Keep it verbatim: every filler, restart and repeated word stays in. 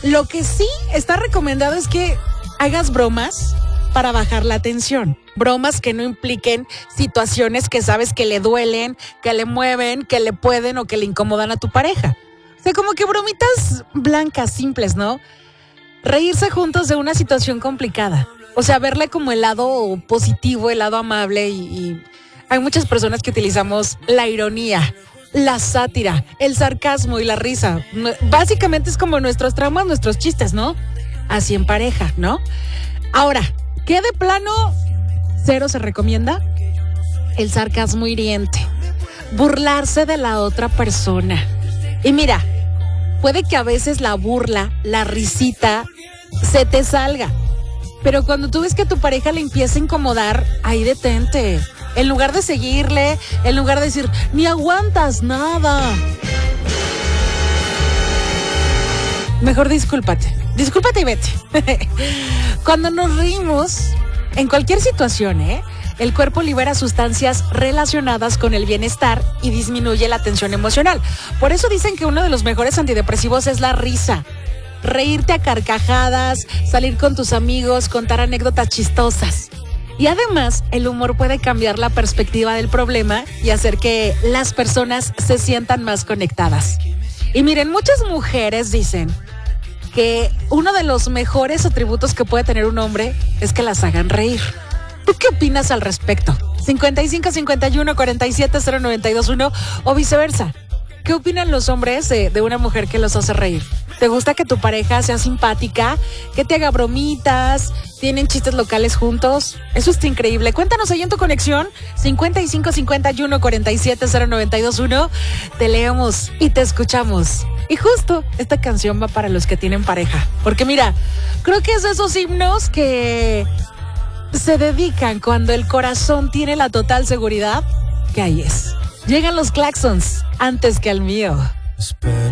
Lo que sí está recomendado es que hagas bromas para bajar la tensión. Bromas que no impliquen situaciones que sabes que le duelen, que le mueven, que le pueden o que le incomodan a tu pareja. O sea, como que bromitas blancas, simples, ¿no? Reírse juntos de una situación complicada. O sea, verle como el lado positivo, el lado amable y, y hay muchas personas que utilizamos la ironía, la sátira, el sarcasmo y la risa. Básicamente es como nuestros traumas, nuestros chistes, ¿no? Así en pareja, ¿no? Ahora, ¿qué de plano cero se recomienda? El sarcasmo hiriente. Burlarse de la otra persona. Y mira, puede que a veces la burla, la risita, se te salga. Pero cuando tú ves que a tu pareja le empieza a incomodar, ahí detente. En lugar de seguirle, en lugar de decir, ni aguantas nada. Mejor discúlpate. Discúlpate y vete. Cuando nos reímos, en cualquier situación, ¿eh? El cuerpo libera sustancias relacionadas con el bienestar y disminuye la tensión emocional. Por eso dicen que uno de los mejores antidepresivos es la risa. Reírte a carcajadas, salir con tus amigos, contar anécdotas chistosas. Y además, el humor puede cambiar la perspectiva del problema y hacer que las personas se sientan más conectadas. Y miren, muchas mujeres dicen que uno de los mejores atributos que puede tener un hombre es que las hagan reír. ¿Tú qué opinas al respecto? cincuenta y cinco, cincuenta y uno, cuarenta y siete, cero noventa y dos uno o viceversa. ¿Qué opinan los hombres de, de una mujer que los hace reír? ¿Te gusta que tu pareja sea simpática? ¿Que te haga bromitas? ¿Tienen chistes locales juntos? Eso está increíble. Cuéntanos ahí en tu conexión. cincuenta y cinco, cincuenta y uno, cuarenta y siete, cero noventa y dos uno. Te leemos y te escuchamos. Y justo esta canción va para los que tienen pareja. Porque mira, creo que es de esos himnos que se dedican cuando el corazón tiene la total seguridad que ahí es. Llegan los claxons antes que al mío. Espero